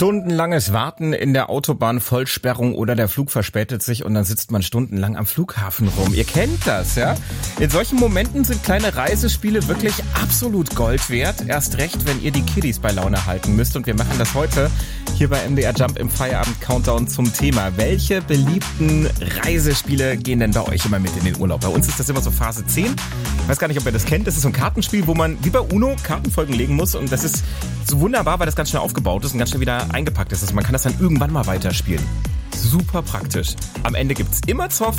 Stundenlanges Warten in der Autobahnvollsperrung oder der Flug verspätet sich und dann sitzt man stundenlang am Flughafen rum. Ihr kennt das, ja? In solchen Momenten sind kleine Reisespiele wirklich absolut Gold wert. Erst recht, wenn ihr die Kiddies bei Laune halten müsst. Und wir machen das heute hier bei MDR Jump im Feierabend-Countdown zum Thema. Welche beliebten Reisespiele gehen denn bei euch immer mit in den Urlaub? Bei uns ist das immer so Phase 10. Ich weiß gar nicht, ob ihr das kennt. Das ist so ein Kartenspiel, wo man wie bei UNO Kartenfolgen legen muss. Und das ist so wunderbar, weil das ganz schnell aufgebaut ist und ganz schnell wieder eingepackt ist. Also man kann das dann irgendwann mal weiterspielen. Super praktisch. Am Ende gibt's immer Zoff